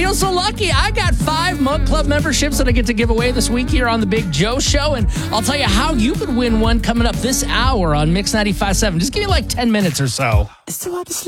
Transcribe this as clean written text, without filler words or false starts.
feel so lucky. I got 5 Mug Club memberships that I get to give away this week here on The Big Joe Show. And I'll tell you how you could win one coming up this hour on Mix 95.7. Just give me like 10 minutes or so. It's too hard to sleep.